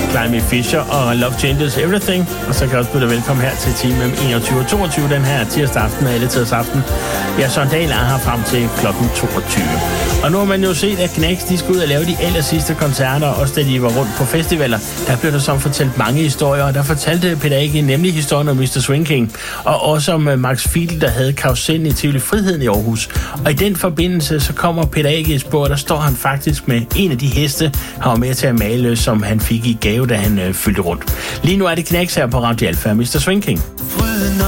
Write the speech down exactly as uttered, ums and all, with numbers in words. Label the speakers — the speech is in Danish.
Speaker 1: Climby Fisher og Love Changes Everything. Og så kan jeg også byde dig velkommen her til time mellem enogtyve og toogtyve den her tirsdag aften og alle tirsdag aften. Jeg Søren Dahl er her frem til klokken toogtyve. Og nu har man jo set, at Knacks, de skal ud og lave de aller sidste koncerter, også da de var rundt på festivaler. Der blev der så fortalt mange historier, og der fortalte Peter Ake nemlig historien om mister Swing King, og også om Max Fiedel, der havde karusellen i Tivoli Friheden i Aarhus. Og i den forbindelse, så kommer Peter Ake i spor, der står han faktisk med en af de heste, han var med til at male, som han fik i gave, da han øh, fyldte rundt. Lige nu er det Knacks her på Radio Alfa, mister Swing King.